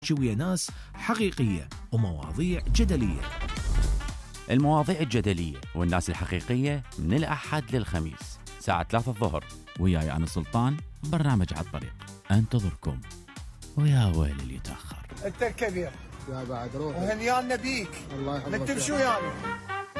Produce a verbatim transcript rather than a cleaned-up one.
ويا ناس حقيقية ومواضيع جدلية. المواضيع الجدلية والناس الحقيقية من الأحد للخميس ساعة ثلاثة الظهر، وياي أنا سلطان، برنامج على الطريق أنتظركم. ويا ويل اللي يتأخر. أنت الكبير يا بعد روح وهنيانا بيك. الله يحفظك. ما تمشوا يعني